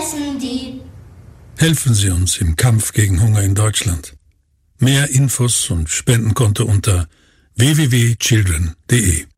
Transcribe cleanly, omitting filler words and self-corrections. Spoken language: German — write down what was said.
essen die. Helfen Sie uns im Kampf gegen Hunger in Deutschland. Mehr Infos und Spendenkonto unter www.children.de